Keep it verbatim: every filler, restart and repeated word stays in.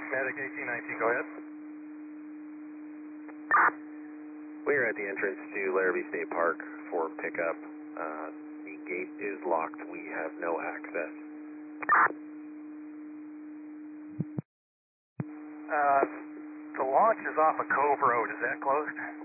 Medic eighteen nineteen, go ahead. We are at the entrance to Larrabee State Park for pickup. Uh, the gate is locked. We have no access. Uh, the launch is off of Cove Road. Is that closed?